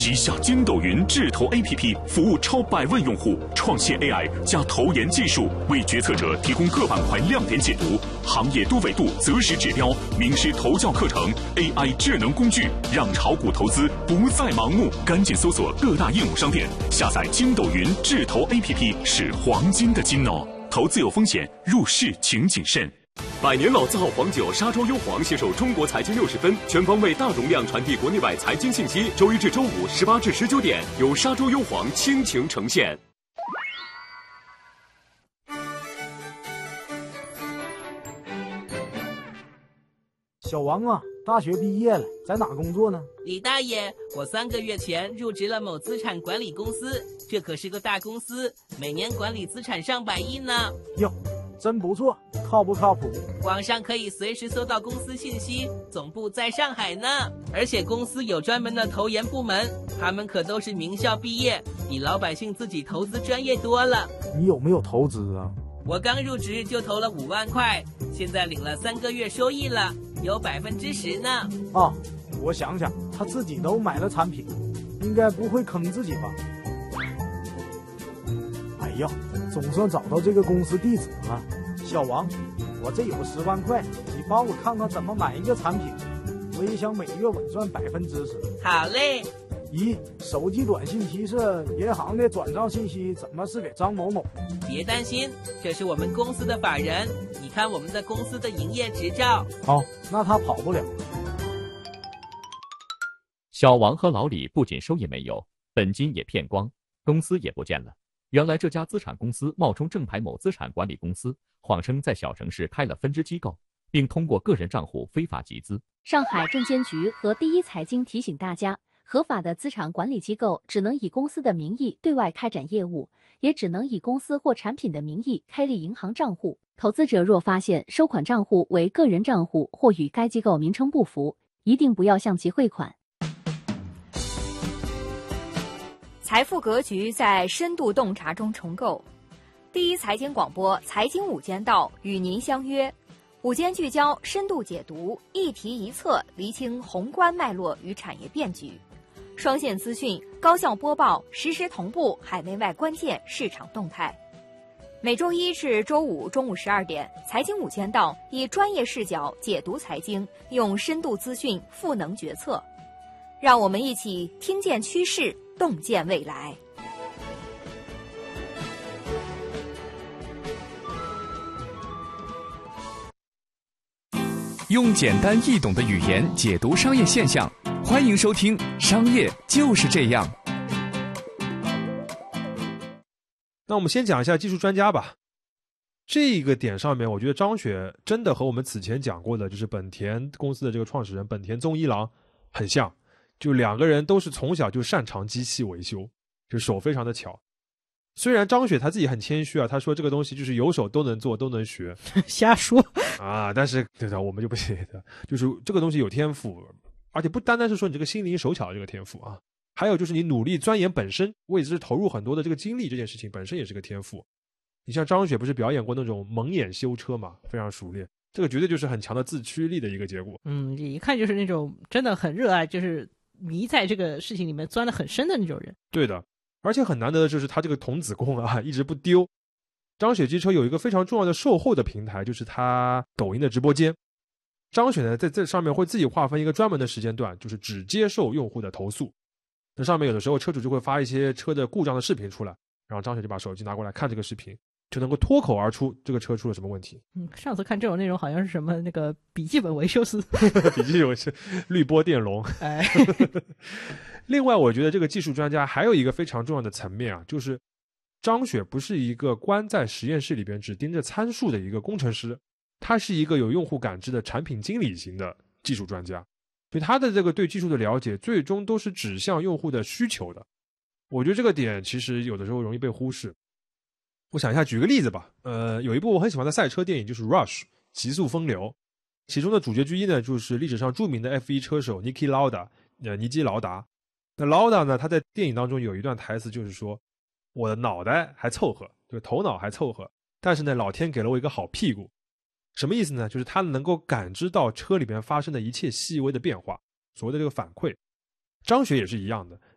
旗下筋斗云智投 APP 服务超100万用户，创新 AI 加投研技术，为决策者提供各板块亮点解读、行业多维度择时指标、名师投教课程、AI 智能工具，让炒股投资不再盲目。赶紧搜索各大应用商店，下载筋斗云智投 APP， 是黄金的金哦。投资有风险，入市请谨慎。 百年老字号黄酒沙洲优黄携手中国财经60分，全方位大容量传递国内外财经信息。周一至周五18至19点，由沙洲优黄倾情呈现。 小王啊，大学毕业了，在哪工作呢？ 李大爷，我3个月前入职了某资产管理公司，这可是个大公司，每年管理资产上百亿呢。 哟，真不错，靠不靠谱？ 网上可以随时搜到公司信息，总部在上海呢。而且公司有专门的投研部门，他们可都是名校毕业，比老百姓自己投资专业多了。 你有没有投资啊？ 我刚入职就投了5万块，现在领了3个月收益了，有10%呢。 啊，我想想，他自己都买了产品，应该不会坑自己吧？哎呀，总算找到这个公司地址了。小王，我这有10万块，你帮我看看怎么买一个产品，我也想每月稳赚10%。 好嘞。 咦，手机短信提示银行的转账信息怎么是给张某某？ 别担心，这是我们公司的法人，你看我们的公司的营业执照。 好，那他跑不了。 小王和老李不仅收益没有，本金也骗光，公司也不见了。原来这家资产公司冒充正牌某资产管理公司，谎称在小城市开了分支机构，并通过个人账户非法集资。 上海证监局和第一财经提醒大家，合法的资产管理机构只能以公司的名义对外开展业务，也只能以公司或产品的名义开立银行账户。投资者若发现收款账户为个人账户或与该机构名称不符，一定不要向其汇款。 财富格局在深度洞察中重构。第一财经广播财经午间道与您相约，午间聚焦，深度解读，一题一策，厘清宏观脉络与产业变局。双线资讯，高效播报，实时同步海内外关键市场动态。每周一至周五中午12点，财经午间道以专业视角解读财经，用深度资讯赋能决策。让我们一起听见趋势，洞见未来。 用简单易懂的语言解读商业现象，欢迎收听《商业就是这样》。 那我们先讲一下技术专家吧。这个点上面，我觉得张雪真的和我们此前讲过的，就是本田公司的这个创始人本田宗一郎很像，就2个人都是从小就擅长机器维修，就手非常的巧。虽然张雪他自己很谦虚啊，他说这个东西就是有手都能做，都能学， 瞎说啊！但是对的，我们就不写的，就是这个东西有天赋，而且不单单是说你这个心灵手巧的这个天赋啊，还有就是你努力钻研本身，为之投入很多的这个精力，这件事情本身也是个天赋。你像张雪不是表演过那种蒙眼修车嘛，非常熟练，这个绝对就是很强的自驱力的一个结果。 一看就是那种真的很热爱，就是迷在这个事情里面钻得很深的那种人。 对的。而且很难得的就是他这个童子功啊，一直不丢。张雪机车有一个非常重要的售后的平台，就是他抖音的直播间。张雪呢，在这上面会自己划分一个专门的时间段，就是只接受用户的投诉。那上面有的时候车主就会发一些车的故障的视频出来，然后张雪就把手机拿过来看这个视频，就能够脱口而出这个车出了什么问题。 上次看这种内容好像是什么那个笔记本维修师笔记本是滤波电容。 哎另外我觉得这个技术专家还有一个非常重要的层面啊，就是张雪不是一个关在实验室里边只盯着参数的一个工程师，他是一个有用户感知的产品经理型的技术专家，所以他的这个对技术的了解最终都是指向用户的需求的。我觉得这个点其实有的时候容易被忽视。我想一下，举个例子吧。有一部我很喜欢的赛车电影，就是 Rush 极速风流，其中的主角之一呢，就是历史上著名的 F1 车手尼基劳达。那劳达呢，他在电影当中有一段台词，就是说我的脑袋还凑合，就头脑还凑合，但是呢，老天给了我一个好屁股。什么意思呢？就是他能够感知到车里边发生的一切细微的变化，所谓的这个反馈。张雪也是一样的，